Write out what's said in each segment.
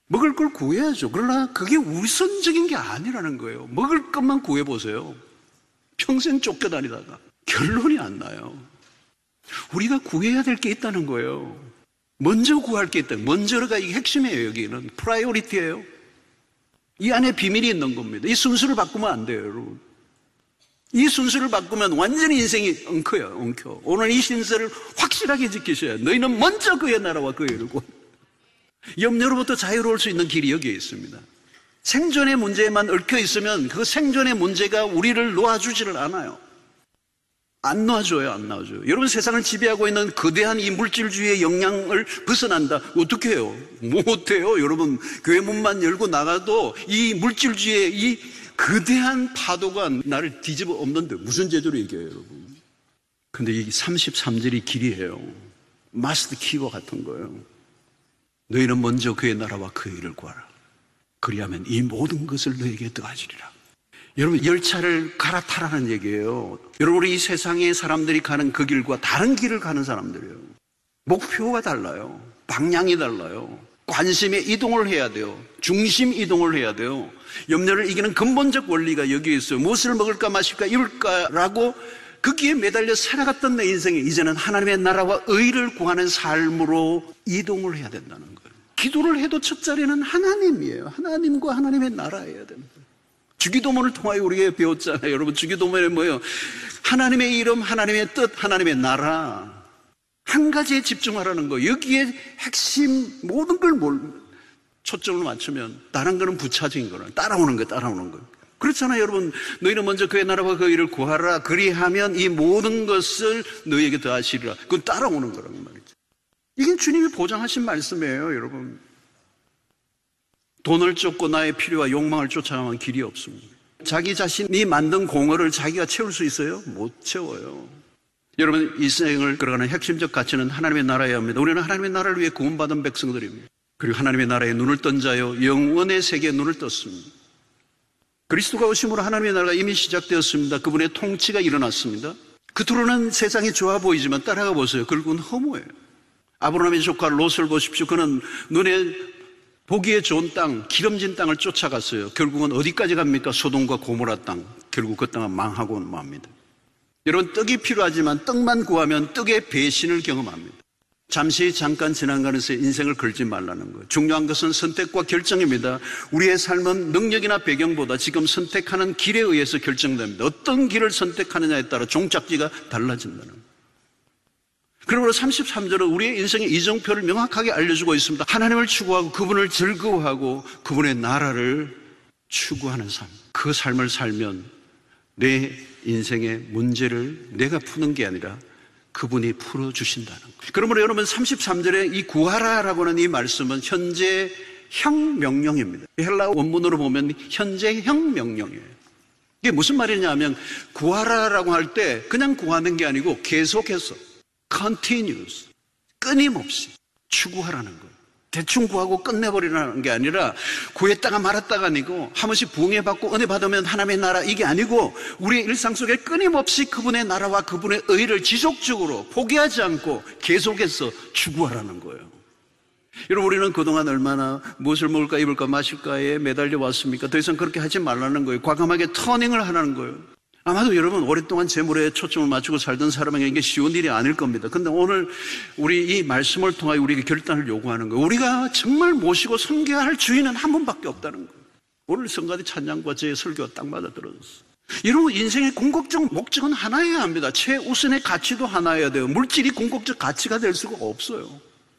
먹을 걸 구해야죠. 그러나 그게 우선적인 게 아니라는 거예요. 먹을 것만 구해보세요. 평생 쫓겨다니다가 결론이 안 나요. 우리가 구해야 될 게 있다는 거예요. 먼저 구할 게 있다. 먼저가 이게 핵심이에요. 여기는 프라이오리티예요. 이 안에 비밀이 있는 겁니다. 이 순서를 바꾸면 안 돼요, 여러분. 이 순서를 바꾸면 완전히 인생이 엉켜. 오늘 이 신세를 확실하게 지키셔야 해요. 너희는 먼저 그의 나라와 그의 의를 구하라. 염려로부터 자유로울 수 있는 길이 여기에 있습니다. 생존의 문제에만 얽혀 있으면 그 생존의 문제가 우리를 놓아주지를 않아요. 안 놔줘요. 여러분, 세상을 지배하고 있는 거대한 이 물질주의의 영향을 벗어난다. 어떻게 해요? 못해요. 여러분, 교회 문만 열고 나가도 이 물질주의의 이 거대한 파도가 나를 뒤집어 엎는데 무슨 제대로 이겨요, 여러분? 근데 이 33절이 길이에요. 마스터 키와 같은 거예요. 너희는 먼저 그의 나라와 그의 일을 구하라. 그리하면 이 모든 것을 너에게 더하시리라. 여러분, 열차를 갈아타라는 얘기예요. 여러분, 우리 이 세상의 사람들이 가는 그 길과 다른 길을 가는 사람들이에요. 목표가 달라요. 방향이 달라요. 관심의 이동을 해야 돼요. 중심 이동을 해야 돼요. 염려를 이기는 근본적 원리가 여기에 있어요. 무엇을 먹을까 마실까 입을까라고 거기에 매달려 살아갔던 내 인생이 이제는 하나님의 나라와 의를 구하는 삶으로 이동을 해야 된다는 거예요. 기도를 해도 첫 자리는 하나님이에요. 하나님과 하나님의 나라여야 됩니다. 주기도문을 통하여 우리가 배웠잖아요. 여러분, 주기도문에 뭐예요? 하나님의 이름, 하나님의 뜻, 하나님의 나라. 한 가지에 집중하라는 거. 여기에 핵심 모든 걸 초점을 맞추면 다른 거는 부차적인 거는 따라오는 거예요. 그렇잖아요, 여러분. 너희는 먼저 그의 나라와 그 일을 구하라. 그리하면 이 모든 것을 너희에게 더하시리라. 그건 따라오는 거라는 말이죠. 이게 주님이 보장하신 말씀이에요, 여러분. 돈을 쫓고 나의 필요와 욕망을 쫓아가면 길이 없습니다. 자기 자신이 만든 공허를 자기가 채울 수 있어요? 못 채워요. 여러분, 이 생을 걸어가는 핵심적 가치는 하나님의 나라여야 합니다. 우리는 하나님의 나라를 위해 구원받은 백성들입니다. 그리고 하나님의 나라에 눈을 뜬 자요, 영원의 세계에 눈을 떴습니다. 그리스도가 오심으로 하나님의 나라가 이미 시작되었습니다. 그분의 통치가 일어났습니다. 겉으로는 세상이 좋아 보이지만 따라가 보세요. 결국은 허무해요. 아브라함의 조카 롯을 보십시오. 그는 눈에 보기에 좋은 땅, 기름진 땅을 쫓아갔어요. 결국은 어디까지 갑니까? 소돔과 고모라 땅. 결국 그 땅은 망하고 맙니다. 여러분, 떡이 필요하지만 떡만 구하면 떡의 배신을 경험합니다. 잠시 잠깐 지나가는 새 인생을 걸지 말라는 거예요. 중요한 것은 선택과 결정입니다. 우리의 삶은 능력이나 배경보다 지금 선택하는 길에 의해서 결정됩니다. 어떤 길을 선택하느냐에 따라 종착지가 달라진다는 거예요. 그러므로 33절은 우리의 인생의 이정표를 명확하게 알려주고 있습니다. 하나님을 추구하고 그분을 즐거워하고 그분의 나라를 추구하는 삶. 그 삶을 살면 내 인생의 문제를 내가 푸는 게 아니라 그분이 풀어주신다는 거예요. 그러므로 여러분, 33절에 이 구하라라고 하는 이 말씀은 현재형 명령입니다. 헬라 원문으로 보면 현재형 명령이에요. 이게 무슨 말이냐 하면 구하라라고 할 때 그냥 구하는 게 아니고 계속해서 continuous, 끊임없이 추구하라는 거예요. 대충 구하고 끝내버리라는 게 아니라 구했다가 말았다가 아니고 한 번씩 부흥해받고 은혜 받으면 하나님의 나라, 이게 아니고 우리의 일상 속에 끊임없이 그분의 나라와 그분의 의를 지속적으로 포기하지 않고 계속해서 추구하라는 거예요. 여러분, 우리는 그동안 얼마나 무엇을 먹을까 입을까 마실까에 매달려 왔습니까? 더 이상 그렇게 하지 말라는 거예요. 과감하게 터닝을 하라는 거예요. 아마도 여러분, 오랫동안 재물에 초점을 맞추고 살던 사람에게 이게 쉬운 일이 아닐 겁니다. 근데 오늘 우리 이 말씀을 통하여 우리에게 결단을 요구하는 거예요. 우리가 정말 모시고 섬겨야 할 주인은 한 분밖에 없다는 거예요. 오늘 성가대 찬양과 제 설교가 딱 맞아 떨어졌어요. 여러분, 인생의 궁극적 목적은 하나여야 합니다. 최우선의 가치도 하나여야 돼요. 물질이 궁극적 가치가 될 수가 없어요.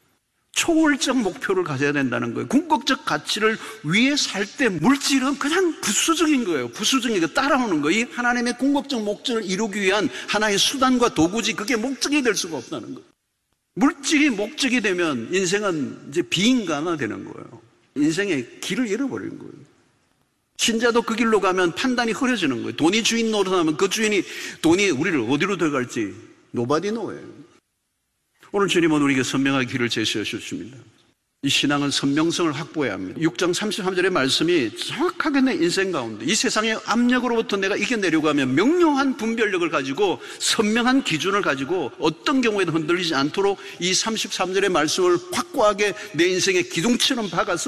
초월적 목표를 가져야 된다는 거예요. 궁극적 가치를 위해 살 때 물질은 그냥 부수적인 거예요. 부수적인 거 따라오는 거예요. 이 하나님의 궁극적 목적을 이루기 위한 하나의 수단과 도구지 그게 목적이 될 수가 없다는 거예요. 물질이 목적이 되면 인생은 이제 비인간화되는 거예요. 인생의 길을 잃어버리는 거예요. 신자도 그 길로 가면 판단이 흐려지는 거예요. 돈이 주인 노릇하면 그 주인이 돈이 우리를 어디로 데려갈지 nobody know예요. 오늘 주님은 우리에게 선명하게 길을 제시해 주십니다. 이 신앙은 선명성을 확보해야 합니다. 6장 33절의 말씀이 정확하게 내 인생 가운데 이 세상의 압력으로부터 내가 이겨내려고 하면 명료한 분별력을 가지고 선명한 기준을 가지고 어떤 경우에도 흔들리지 않도록 이 33절의 말씀을 확고하게 내 인생의 기둥처럼 박아서